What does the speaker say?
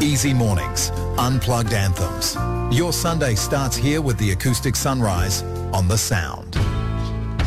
Easy mornings, unplugged anthems. Your Sunday starts here with the acoustic sunrise on The Sound.